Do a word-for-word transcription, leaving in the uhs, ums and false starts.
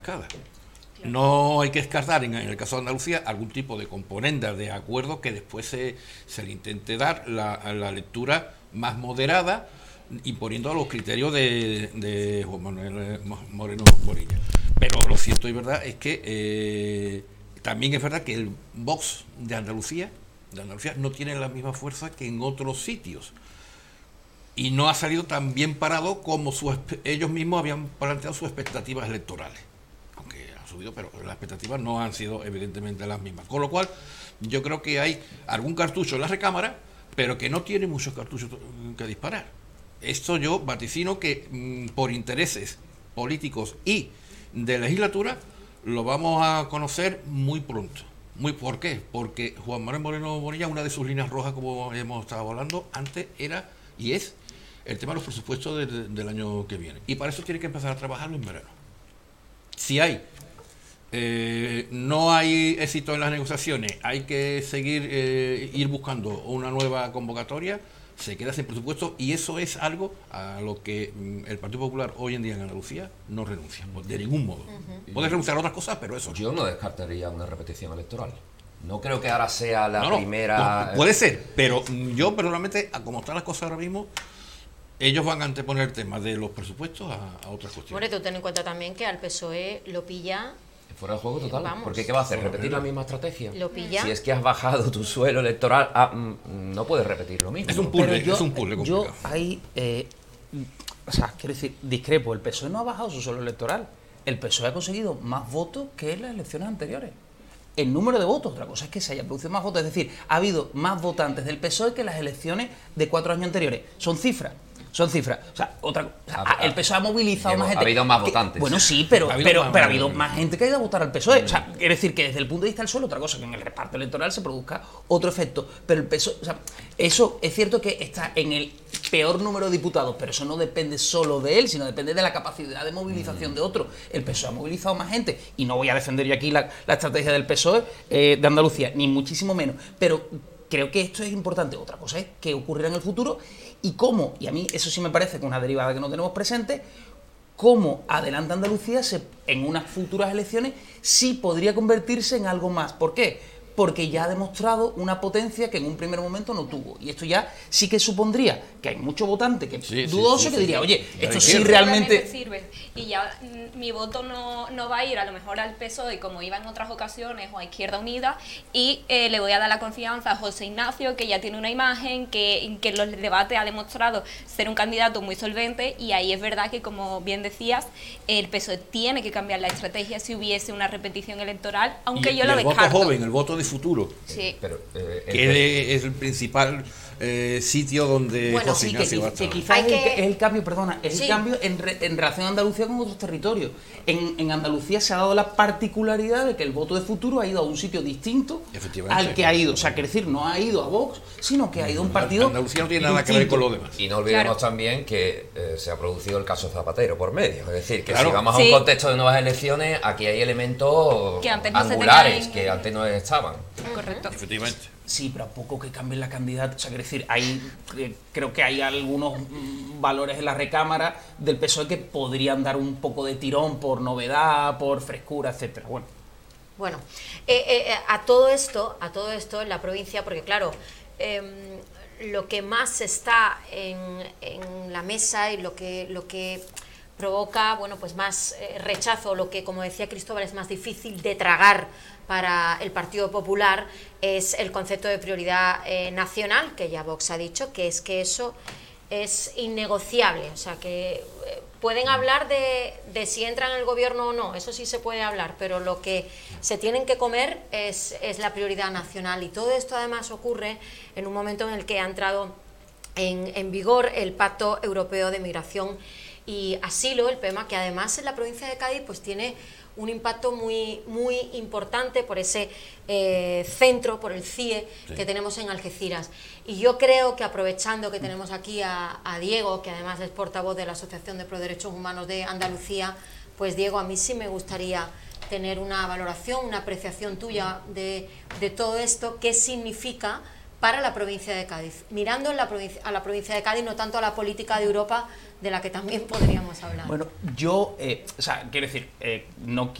Cada. No hay que descartar en el caso de Andalucía algún tipo de componente de acuerdo que después se, se le intente dar la, la lectura más moderada, imponiendo los criterios de, de Juan Manuel Moreno Bonilla. Pero lo cierto y verdad es que eh, también es verdad que el Vox de Andalucía, de Andalucía no tiene la misma fuerza que en otros sitios. Y no ha salido tan bien parado como su, ellos mismos habían planteado sus expectativas electorales. Subido, pero las expectativas no han sido evidentemente las mismas. Con lo cual, yo creo que hay algún cartucho en la recámara, pero que no tiene muchos cartuchos que disparar. Esto yo vaticino que mmm, por intereses políticos y de legislatura lo vamos a conocer muy pronto. Muy, ¿por qué? Porque Juan Manuel Moreno Bonilla, una de sus líneas rojas, como hemos estado hablando antes, era y es el tema de los presupuestos de, de, del año que viene. Y para eso tiene que empezar a trabajarlo en verano. Si hay Eh, no hay éxito en las negociaciones, hay que seguir eh, ir buscando una nueva convocatoria, se queda sin presupuesto y eso es algo a lo que mm, el Partido Popular hoy en día en Andalucía no renuncia, de ningún modo. Uh-huh. Puede renunciar a otras cosas, pero eso. Yo no descartaría una repetición electoral. No creo que ahora sea la no, no, primera... No, puede ser, pero yo personalmente, como están las cosas ahora mismo, ellos van a anteponer el tema de los presupuestos a, a otras cuestiones. Bueno, tú ten en cuenta también que al P S O E lo pilla... Fuera de juego total. Vamos. Porque ¿qué va a hacer? ¿Repetir la misma estrategia? Lo pilla. Si es que has bajado tu suelo electoral, ah, mm, no puedes repetir lo mismo. Es un puzzle, yo, es un puzzle complicado. Yo ahí, eh, o sea, quiero decir, discrepo. El P S O E no ha bajado su suelo electoral. El P S O E ha conseguido más votos que en las elecciones anteriores. El número de votos, otra cosa es que se haya producido más votos. Es decir, ha habido más votantes del P S O E que en las elecciones de cuatro años anteriores. Son cifras. Son cifras. O sea, otra, o sea, ha, el P S O E ha movilizado Diego, más gente. Ha habido más que, votantes. Bueno, sí, pero ha habido, pero, más, pero ha habido más gente que ha ido a votar al P S O E. O sea, quiere decir que desde el punto de vista del suelo, otra cosa, que en el reparto electoral se produzca otro efecto. Pero el P S O E, o sea, eso es cierto que está en el peor número de diputados, pero eso no depende solo de él, sino depende de la capacidad de movilización de otros. El P S O E ha movilizado más gente, y no voy a defender yo aquí la, la estrategia del P S O E eh, de Andalucía, ni muchísimo menos. Pero creo que esto es importante. Otra cosa es qué ocurrirá en el futuro y cómo, y a mí eso sí me parece que es una derivada que no tenemos presente, cómo adelanta Andalucía se, en unas futuras elecciones sí podría convertirse en algo más. ¿Por qué? Porque ya ha demostrado una potencia que en un primer momento no tuvo. Y esto ya sí que supondría que hay mucho votante que sí, dudoso sí, sí, que sí, diría, sí. oye, Ya esto sirve. sí realmente... sirve. Y ya mm, mi voto no, no va a ir a lo mejor al P S O E como iba en otras ocasiones o a Izquierda Unida, y eh, le voy a dar la confianza a José Ignacio, que ya tiene una imagen, que, que en los debates ha demostrado ser un candidato muy solvente, y ahí es verdad que, como bien decías, el P S O E tiene que cambiar la estrategia si hubiese una repetición electoral, aunque y, yo y lo el descarto. voto joven, el voto de futuro. Sí. Pero, eh, el que es el principal eh, sitio donde bueno, José Sí, Ignacio que, va a que estar. quizás Hay es, el, que- es el cambio, perdona, es Sí. el cambio en, re, en relación a Andalucía con otros territorios. En, en Andalucía se ha dado la particularidad de que el voto de futuro ha ido a un sitio distinto Efectivamente. al que ha ido. O sea, quiere decir, no ha ido a Vox, sino que ha ido a un partido Andalucía no tiene nada que ver con distinto. lo demás. Y no olvidemos Claro. también que eh, se ha producido el caso Zapatero por medio. Es decir, que Claro. si vamos a Sí. un contexto de nuevas elecciones, aquí hay elementos Que antes no se angulares tenían. que antes no estaban. Correcto. Efectivamente. Sí, pero a poco que cambien la candidata. O sea, quiere decir, hay, eh, creo que hay algunos mm, valores en la recámara del P S O E que podrían dar un poco de tirón por novedad, por frescura, etcétera. Bueno. Bueno, eh, eh, a todo esto, a todo esto en la provincia, porque claro, eh, lo que más está en, en la mesa y lo que, lo que provoca, bueno, pues más eh, rechazo, lo que, como decía Cristóbal, es más difícil de tragar para el Partido Popular, es el concepto de prioridad eh, nacional, que ya Vox ha dicho, que es que eso es innegociable. O sea, que eh, pueden hablar de, de si entran en el gobierno o no, eso sí se puede hablar, pero lo que se tienen que comer es, es la prioridad nacional. Y todo esto además ocurre en un momento en el que ha entrado en, en vigor el Pacto Europeo de Migración y Asilo, el P E M A, que además en la provincia de Cádiz pues tiene un impacto muy, muy importante por ese eh, centro, por el C I E Sí. que tenemos en Algeciras. Y yo creo que, aprovechando que tenemos aquí a, a Diego, que además es portavoz de la Asociación de Pro Derechos Humanos de Andalucía, pues Diego, a mí sí me gustaría tener una valoración, una apreciación tuya de, de todo esto, qué significa para la provincia de Cádiz, mirando en la provincia, a la provincia de Cádiz, no tanto a la política de Europa, de la que también podríamos hablar. Bueno, yo, eh, o sea, quiero decir, eh, no